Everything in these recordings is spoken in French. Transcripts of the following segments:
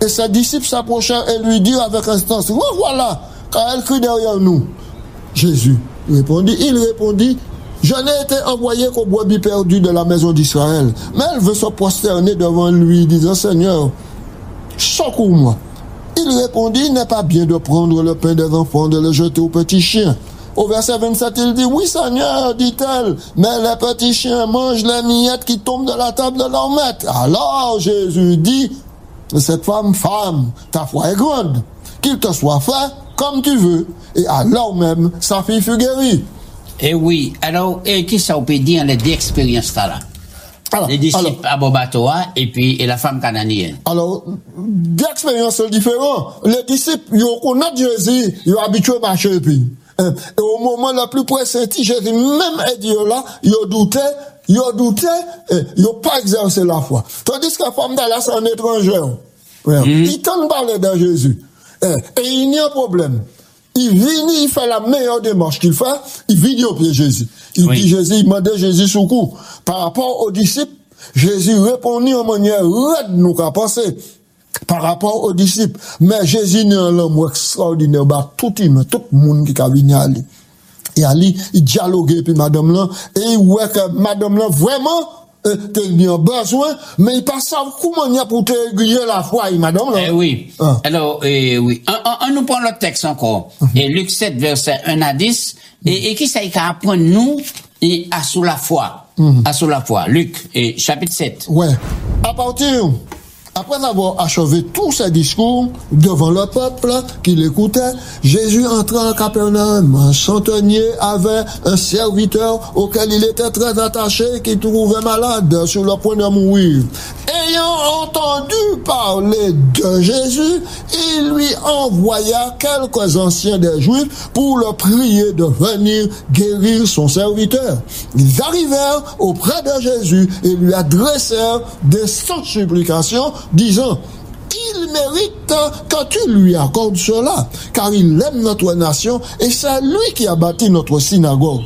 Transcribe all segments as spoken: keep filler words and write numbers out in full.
Et ses disciples s'approchèrent et lui dirent avec instance, revoilà, car elle crie derrière nous. Jésus répondit, il répondit, je n'ai été envoyé qu'au brebis perdu de la maison d'Israël. Mais elle veut se prosterner devant lui, disant, Seigneur, secours-moi. Il répondit, il n'est pas bien de prendre le pain des enfants, de le jeter aux petits chiens. Au verset vingt-sept, il dit, oui Seigneur, dit-elle, mais les petits chiens mangent les miettes qui tombent de la table de leur maître. Alors Jésus dit, cette femme, femme, ta foi est grande, qu'il te soit fait comme tu veux. Et alors même, sa fille fut guérie. Et oui, alors, et qui ça peut dire les deux expériences là? Alors, les disciples à Bobatoa et puis et la femme cananéenne. Alors, deux expériences différentes. Les disciples, ils connaissent Jésus, ils sont habitués à marcher et puis. Et au moment le plus pressé, Jésus même dit là, ils doutaient, ils doutaient, ils n'ont pas exercé la foi. Tandis que la femme d'Allah, c'est un étranger. Mm-hmm. Ils t'en parlent de Jésus. Et il n'y a pas de problème. Il vient, il fait la meilleure démarche qu'il fait, il vient au pied de Jésus. Il oui. dit Jésus, il demande Jésus secours. Par rapport aux disciples, Jésus répondit en manière raide, nous qu'à penser. Par rapport aux disciples. Mais Jésus n'est un homme extraordinaire, bah, tout le monde, tout le monde qui a venu à lui. Et Ali, il dialoguait, puis madame là, et il voit que madame là, vraiment, euh, t'as bien besoin, mais il passe comment il y a pour te aiguiller la foi, madame là. Eh oui. Ah. Alors, eh oui. On, on, on nous prend le texte encore. Mm-hmm. Et Luc sept, verset un à dix. Mm-hmm. Et, et qui ça, il va apprendre nous, et à sous la foi. Mm-hmm. À sous la foi. Luc, et chapitre sept. Ouais. À partir, après avoir achevé tous ses discours devant le peuple qui l'écoutait, Jésus entra en Capernaum. Un centenier avait un serviteur auquel il était très attaché, qui trouvait malade sur le point de mourir. Ayant entendu parler de Jésus, il lui envoya quelques anciens des Juifs pour le prier de venir guérir son serviteur. Ils arrivèrent auprès de Jésus et lui adressèrent des saintes supplications, disant, il mérite que tu lui accordes cela, car il aime notre nation et c'est lui qui a bâti notre synagogue.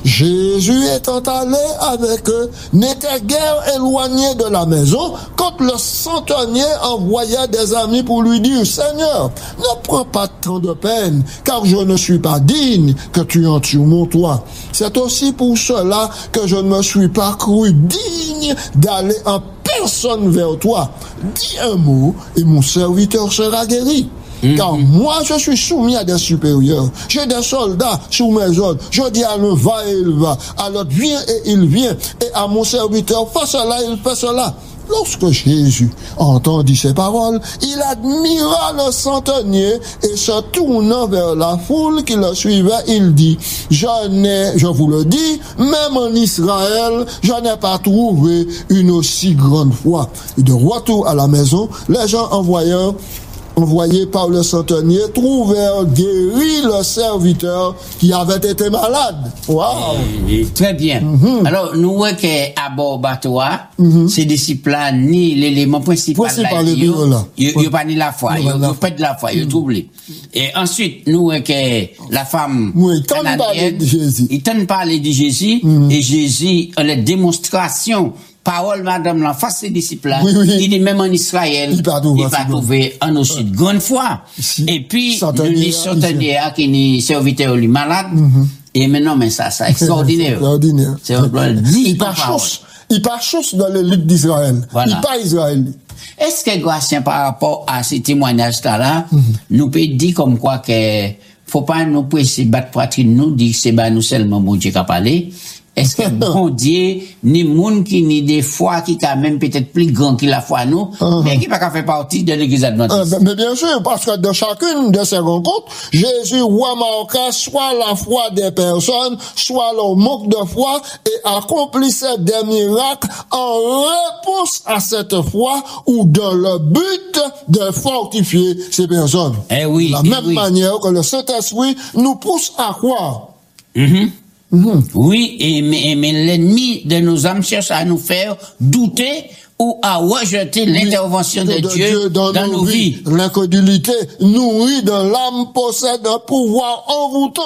Jésus étant allé avec eux, n'était guère éloigné de la maison, quand le centenier envoya des amis pour lui dire, Seigneur, ne prends pas tant de peine, car je ne suis pas digne que tu entres sur mon toit. C'est aussi pour cela que je ne me suis pas cru digne d'aller en personne vers toi. Dis un mot et mon serviteur sera guéri. Mm-hmm. Car moi, je suis soumis à des supérieurs. J'ai des soldats sous mes ordres. Je dis à l'un, va et il va. À l'autre, viens et il vient. Et à mon serviteur, fais cela, il fait cela. Lorsque Jésus entendit ces paroles, il admira le centenier et se tournant vers la foule qui le suivait, il dit, je n'ai, je vous le dis, même en Israël, je n'ai pas trouvé une aussi grande foi. Et de retour à la maison, les gens envoyèrent envoyés par le centenier, trouvèrent guéri le serviteur qui avait été malade. Wow! Et, et, très bien. Mm-hmm. Alors, nous voyons qu'à Bobatoa, mm-hmm. ces disciples-là, ni l'élément principal, principal ils n'ont pas ni la foi, ils n'ont pas de la foi, ils ont troublé. Et ensuite, nous voyons que la femme oui, canadienne, il tente parler de Jésus, mm-hmm. et Jésus a la démonstration parole, madame, la face des disciples, oui, oui. Il dit même en Israël, il va trouver un aussi de grande foi. Si. Et puis, le centenier qui est serviteur lui malade, mm-hmm. et maintenant, mais ça, c'est extraordinaire. extraordinaire. C'est extraordinaire. Il part chose, il part chose dans l'élite d'Israël. Voilà. Il part Israël. Est-ce que, Gratien, par rapport à ces témoignages-là, mm-hmm. nous peut dire comme quoi que, faut pas nous presser battre poitrine, nous dire que c'est pas nous seulement, mon Dieu, qui a parlé. Est-ce que bon Dieu, ni monde qui ni des fois qui quand même peut-être plus grand que la foi nous, uh-huh. mais qui pas qu'à faire partie de l'église adventiste. Uh, mais bien sûr, parce que dans chacune de ces rencontres, Jésus remarqua soit la foi des personnes, soit leur manque de foi et accomplissait des miracles en réponse à cette foi ou dans le but de fortifier ces personnes. Eh oui. De la eh même oui. manière que le Saint-Esprit nous pousse à croire. Mm-hmm. Mm-hmm. Oui, et, mais, mais l'ennemi de nos âmes cherche à nous faire douter ou à rejeter oui, l'intervention de, de Dieu, Dieu dans, dans nos, nos vies. vies. L'incrédulité nourrie de l'âme possède un pouvoir envoûtant.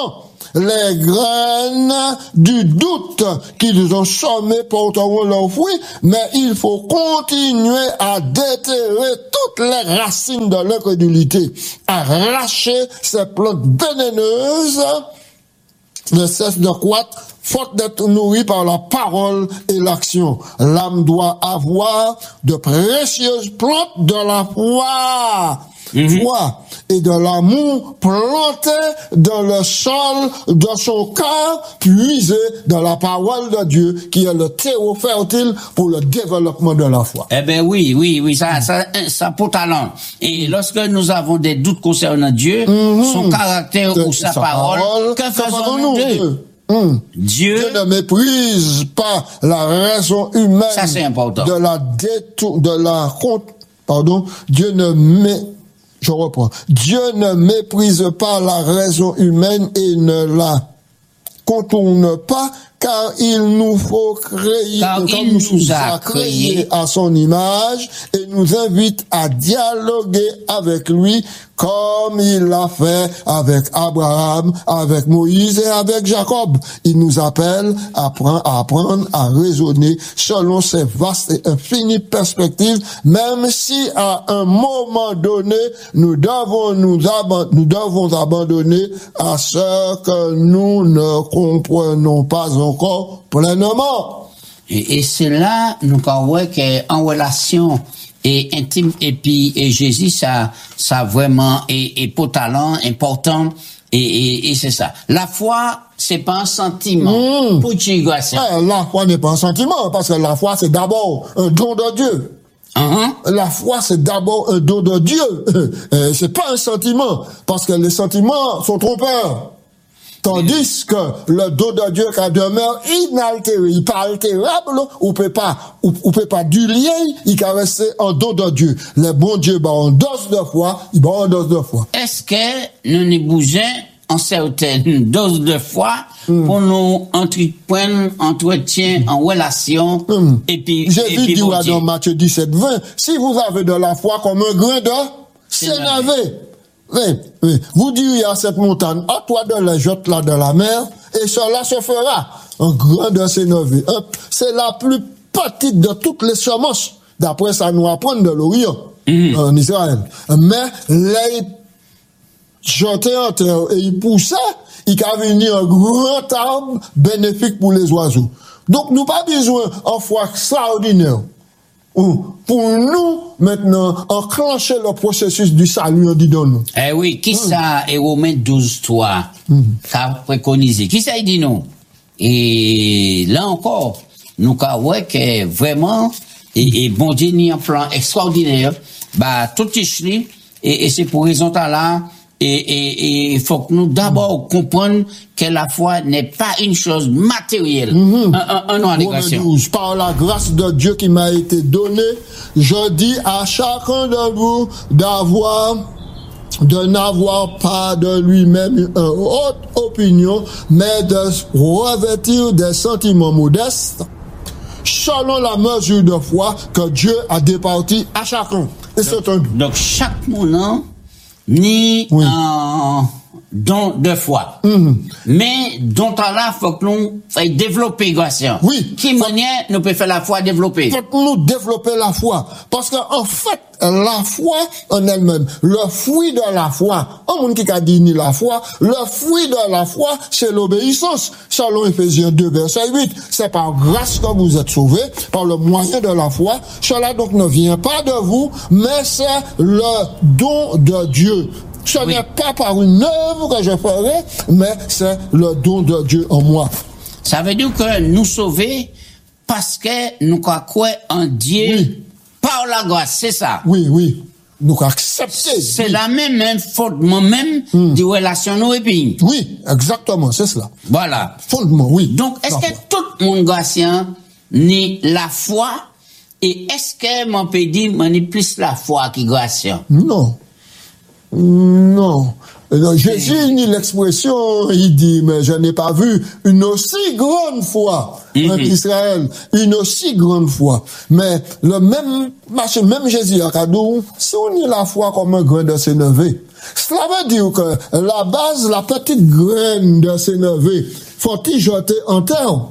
les graines du doute qu'ils ont semées porteront leurs fruits, mais il faut continuer à déterrer toutes les racines de l'incrédulité, arracher ces plantes vénéneuses, ne cesse de croître, faute d'être nourrie par la parole et l'action. L'âme doit avoir de précieuses plantes de la foi, mm-hmm. foi et de l'amour plantées dans le sol de son cœur, puisé dans la parole de Dieu, qui est le terreau fertile pour le développement de la foi. Eh ben oui, oui, oui, ça, ça, ça pour talent. Et lorsque nous avons des doutes concernant Dieu, mm-hmm. son caractère de, ou sa, sa parole, parole, que faisons-nous d'eux? Mmh. Dieu, Dieu ne méprise pas la raison humaine. Ça c'est important. De la détour, de la pardon. Dieu ne mé, je reprends. Dieu ne méprise pas la raison humaine et ne la contourne pas, car il nous faut créer, car il nous, nous a créé. créé à son image et nous invite à dialoguer avec lui comme il l'a fait avec Abraham, avec Moïse et avec Jacob. Il nous appelle à apprendre, à apprendre à raisonner selon ses vastes et infinies perspectives, même si à un moment donné, nous devons nous, ab- nous devons abandonner à ce que nous ne comprenons pas encore pleinement. Et, et c'est là, nous voyons qu'en relation et intime, et puis et Jésus, ça, ça vraiment est, est pour talent, important, et, et, et c'est ça. La foi, c'est pas un sentiment. Mmh. Pour tu eh, la foi n'est pas un sentiment, parce que la foi, c'est d'abord un don de Dieu. Uh-huh. La foi, c'est d'abord un don de Dieu. euh, c'est pas un sentiment, parce que les sentiments sont trompeurs. Tandis que le don de Dieu qui demeure inaltéré, il pas altérable, ou peut pas, ou, ou peut pas du lien, il peut rester en don de Dieu. Le bon Dieu, bah, en dose de foi, il bat en dose de foi. Est-ce que nous nous bougeons en certaines doses de foi mm. pour nous entreprendre, entretien en relation, mm. et puis, j'ai vu dire bon dans Matthieu dix-sept, vingt, si vous avez de la foi comme un grain de sénévé, oui, oui. Vous direz à cette montagne, à toi de la jette là de la mer, et cela se fera. Un grain de sénévé. C'est la plus petite de toutes les semences. D'après ça, nous apprendre de l'Orient, mm. en Israël. Mais, les jetés en terre et ils poussaient, il a venu un grand arbre bénéfique pour les oiseaux. Donc, nous pas besoin en foi extraordinaire. Pour nous, maintenant, enclencher le processus du salut, on dit dans nous. Eh oui, qui mm. ça, et Romains douze, trois, mm. qu'a préconisé? Qui ça, il dit non? Et là encore, nous, qu'a ouais, que vraiment, et, et bon Dieu, ni un plan extraordinaire, bah, tout est et, et c'est pour raison là, et il faut que nous d'abord comprenions que la foi n'est pas une chose matérielle. Mm-hmm. Un, un, un négation. Par la grâce de Dieu qui m'a été donnée, je dis à chacun de vous d'avoir, de n'avoir pas de lui-même une haute opinion, mais de revêtir des sentiments modestes, selon la mesure de foi que Dieu a départi à chacun. Et c'est un but. Donc chaque moment, ni oui. un don de foi. Mm-hmm. Mais dont là, faut que nous fassions développer grâce. Oui. Qui manière nous peut faire la foi développer? Faut que nous développer la foi. Parce que, en fait, la foi en elle-même, le fruit de la foi, un monde qui a dit ni la foi, le fruit de la foi, c'est l'obéissance. Selon Éphésiens deux, verset huit, c'est par grâce que vous êtes sauvés, par le moyen de la foi. Cela donc ne vient pas de vous, mais c'est le don de Dieu. Ce oui. n'est pas par une œuvre que je ferai, mais c'est le don de Dieu en moi. Ça veut dire que nous sauver parce que nous croyons en Dieu oui. par la grâce, c'est ça? Oui, oui. Nous accepter. C'est oui. la même, même fondement même mm. de relation nous et puis. Oui, exactement, c'est cela. Voilà. Fondement, oui. Donc, est-ce que tout le monde gracien ni la foi, et est-ce que mon peut dire, mon plus la foi qui gracien? Non. Non. Non, Jésus ni l'expression, il dit, mais je n'ai pas vu une aussi grande foi en Israël, une aussi grande foi. Mais le même, même Jésus a dit, si on y la foi comme un grain de sénévé, cela veut dire que la base, la petite graine de sénévé, faut-il jeter en terre?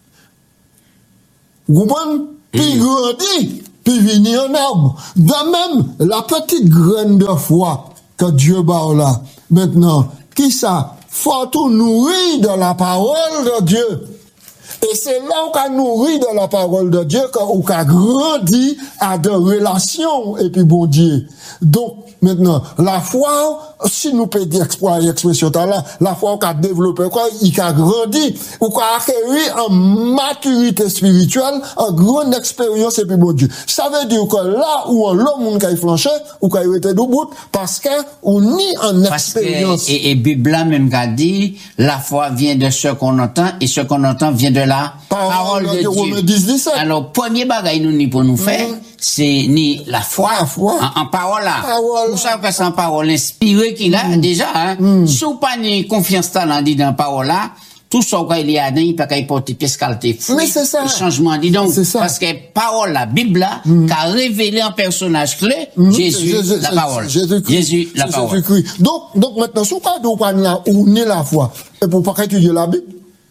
Vous comprenez? Puis grandir, puis venir en arbre. De même, la petite graine de foi que Dieu bat là. Maintenant, qui ça? Faut tout nourrir de la parole de Dieu. Et c'est là où on nourrit de la parole de Dieu qu'on a grandi à de relations et puis bon Dieu. Donc, maintenant, la foi, si nous pouvons dire l'expression là, la foi qu'on a développé quoi, il a grandi, ou qu'on a acquis en maturité spirituelle, en grande expérience et puis bon Dieu. Ça veut dire que là où l'homme qui a flanché, ou qui a été debout, parce que on est en expérience. Parce que, et, et Bible même a dit, la foi vient de ce qu'on entend, et ce qu'on entend vient de la parole, parole de, de Dieu. dix-sept. Alors, premier bagage nous ni pour nous faire, mmh. c'est ni la foi, la foi. En, en parole là. Parole. Pour ça que c'est en parole inspirée qu'il a, mmh. déjà, hein. Mmh. Si vous pas ni confiance talent dit dans parole là, tout ça qu'il y a dedans, il peut pas porter pièce qualité. Mais c'est ça. Changement, dis donc. Parce que parole, la Bible là, mmh. qu'a révélé un personnage clé, mmh. Jésus, Jésus, la parole. Jésus, Jésus la parole. Donc, donc maintenant, si vous pas là, où est la foi? Et pour pas étudier la Bible?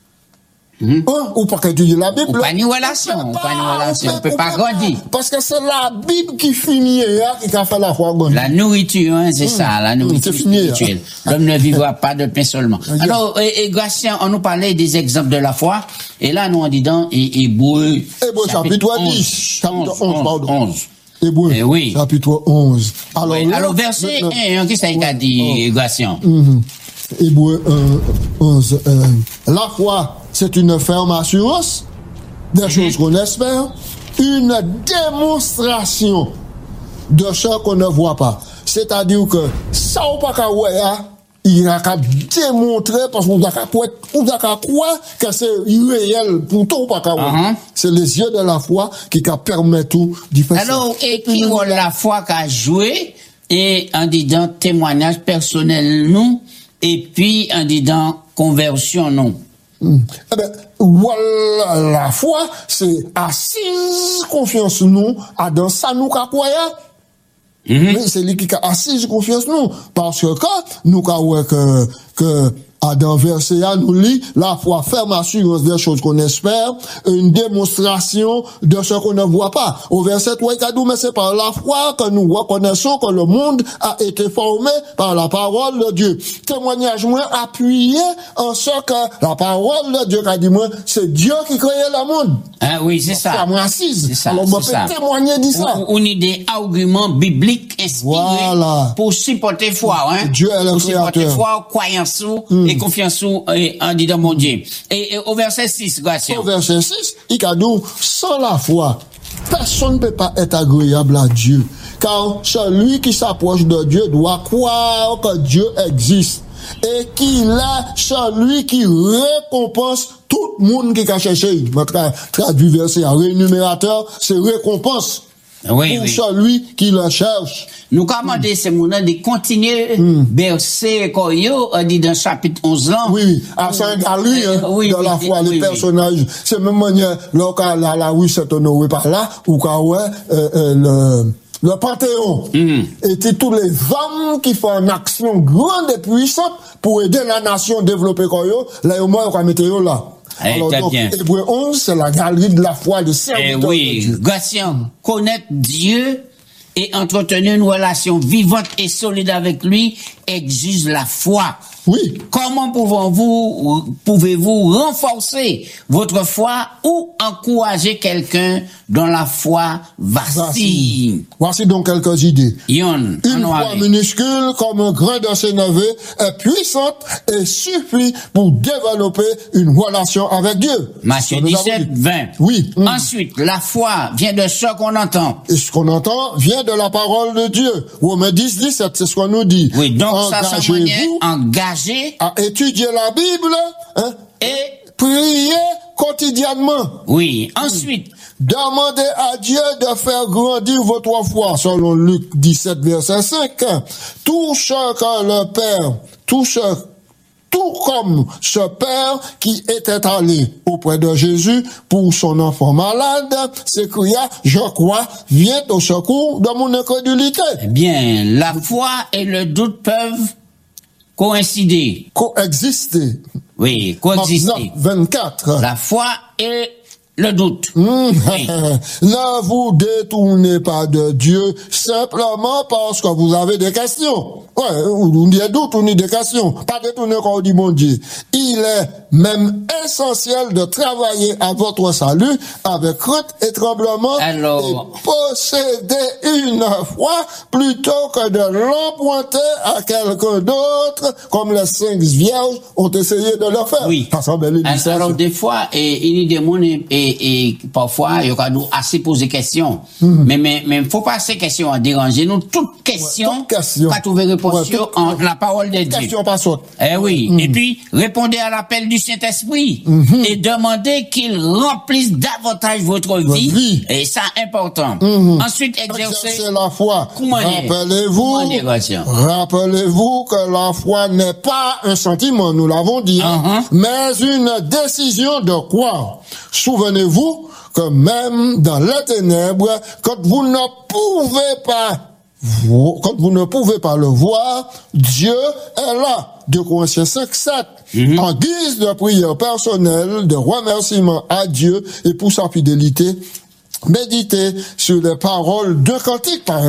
Mm-hmm. Hein, ou pas étudier la Bible. Ou pas ni relation, ou pas ni relation, on peut pas grandir. Parce que c'est la Bible qui finit, qui a fait la foi grandir. La nourriture, hein, c'est mm. ça, la nourriture mm, spirituelle. L'homme ne vivra pas de pain seulement. Okay. Alors, et, et Gratien, on nous parlait des exemples de la foi, et là, nous, on dit dans Hébreu. Hébreu, chapitre dix, chapitre onze, pardon. onze. Hébreu, eh oui. chapitre onze. Alors, oui. Alors verset un, qu'est-ce qu'il a dit, Gratien? Hébreu onze. Euh, la foi, c'est une ferme assurance des mm-hmm. choses qu'on espère, une démonstration de ce qu'on ne voit pas. C'est-à-dire que ça ou pas qu'à ouais, il a qu'à démontrer parce qu'on a qu'à croire que c'est irréel pour tout ou pas qu'à ouais. C'est les yeux de la foi qui permettent tout d'y faire. Alors, ça. Et qui ont la foi qu'a joué et en disant témoignage personnel nous et puis en disant conversion non. Mm. Eh ben, voilà, la foi, c'est assise confiance nous, à dans ça nous qu'a croire. Mm-hmm. C'est lui qui a assise confiance nous, parce que quand nous qu'a que, que, à dans verset A, nous lit, la foi ferme assurance des choses qu'on espère, une démonstration de ce qu'on ne voit pas. Au verset trois, il dit, mais c'est par la foi que nous reconnaissons que le monde a été formé par la parole de Dieu. Témoignage moins appuyé en ce que la parole de Dieu a dit moi, c'est Dieu qui créé le monde. Ah oui, c'est ça. C'est assise. C'est ça. Alors, on peut témoigner de ça. On a des arguments bibliques inspirés voilà. pour supporter foi, hein. Dieu est le pour créateur. Supporter foi, croyance mm. et confiance en disant mon Dieu. Et, et au verset six, Gratien. Au verset six, il a dit, sans la foi, personne ne peut pas être agréable à Dieu. Car celui qui s'approche de Dieu doit croire que Dieu existe. Et qu'il est celui qui récompense tout le monde qui a cherché. Je traduis verset en rémunérateur, c'est récompense. Oui, pour oui. celui qui le cherche. Nous commandons mm. ces mots de continuer mm. verset Koyo dit dans chapitre onze là. Oui, à Saint-Gally, hein, euh, oui, dans oui, la foi, oui, les oui, personnages. Oui. C'est même manière, là, la, la rue s'est honorée par là, ou quand ouais, euh, euh, le, le Panthéon. Mm. Était tous les hommes qui font une action grande et puissante pour aider la nation à développer Koyo, là, au moins, on va mettre là. Alors, donc, Hébreu onze, c'est la galerie de la foi de serviteur. Eh oui, de Dieu. Gratien, connaître Dieu et entretenir une relation vivante et solide avec lui exige la foi. Oui. Comment pouvez-vous, pouvez-vous renforcer votre foi ou encourager quelqu'un dont la foi vacille? Voici donc quelques idées. Yon, une foi minuscule comme un grain de sénévé est puissante et suffit pour développer une relation avec Dieu. Matthieu dix-sept, vingt. Oui. Mm. Ensuite, la foi vient de ce qu'on entend. Et ce qu'on entend vient de la parole de Dieu. Romains dix, dix-sept, c'est ce qu'on nous dit. Oui, donc ça, c'est engagé à étudier la Bible, hein, et prier quotidiennement. Oui. Ensuite, Demandez à Dieu de faire grandir votre foi, selon Luc dix-sept, verset cinq. Tout ce que le Père, tout ce Tout comme ce père qui était allé auprès de Jésus pour son enfant malade, s'écria, je crois, viens au secours de mon incrédulité. Eh bien, la foi et le doute peuvent coïncider. Coexister. Oui, coexister. Marc vingt-quatre. La foi et le doute. Mmh. Oui. Ne vous détournez pas de Dieu simplement parce que vous avez des questions. Ouais, ou des doutes ou des questions. Pas détourner quand on dit mon Dieu. Il est même essentiel de travailler à votre salut avec crainte et tremblement. Alors, et posséder une foi plutôt que de l'emprunter à quelqu'un d'autre comme les cinq vierges ont essayé de le faire. Oui. Ça semble Alors, alors, des fois, et, il y a des gens et, et, et parfois, il y a nous assez poser questions. Mm-hmm. Mais, mais, mais, faut pas ces questions à déranger nous. Toute question, ouais, toute question. pas trouver réponse ouais, toute, en la parole de Dieu. Question pas saute. Eh oui. Mm-hmm. Et puis, répondez à l'appel du Saint-Esprit. Mm-hmm. Et demandez qu'il remplisse davantage votre vie. vie. Et ça, important. Mm-hmm. Ensuite, exercer, exercer la foi. Rappelez-vous, rappelez-vous que la foi n'est pas un sentiment, nous l'avons dit, uh-huh. mais une décision de croire. Souvenez-vous que même dans les ténèbres, quand vous ne pouvez pas Vous, quand vous ne pouvez pas le voir, Dieu est là. deux Corinthiens cinq, sept. Mm-hmm. En guise de prière personnelle, de remerciement à Dieu et pour sa fidélité, méditez sur les paroles de cantique, par exemple.